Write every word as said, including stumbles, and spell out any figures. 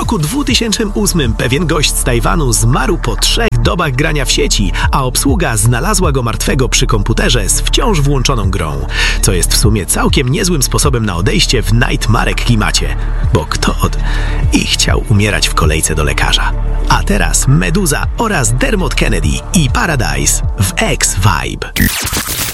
roku dwa tysiące ósmym pewien gość z Tajwanu zmarł po trzech dobach grania w sieci, a obsługa znalazła go martwego przy komputerze z wciąż włączoną grą, co jest w sumie całkiem niezłym sposobem na odejście w Nightmarek klimacie, bo kto od... i chciał umierać w kolejce do lekarza. A teraz Meduza oraz Dermot Kennedy i Paradise w X-Vibe.